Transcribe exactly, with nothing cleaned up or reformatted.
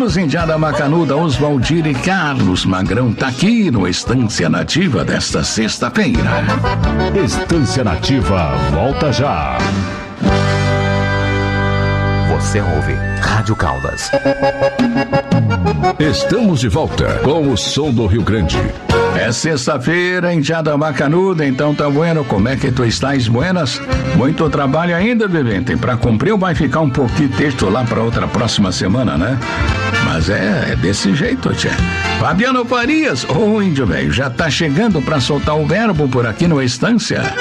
amigos em Macanuda, Oswaldir e Carlos Magrão tá aqui no Estância Nativa desta sexta-feira. Estância Nativa, volta já. Você ouve Rádio Caldas. Estamos de volta com o som do Rio Grande. É sexta-feira em Macanuda, então tá bueno. Como é que tu estás, buenas? Muito trabalho ainda, bebê. Tem pra cumprir ou vai ficar um pouquinho texto lá pra outra próxima semana, né? Mas é, é desse jeito, tchê. Fabiano Farias, ô índio velho, já tá chegando pra soltar o verbo por aqui no Estância.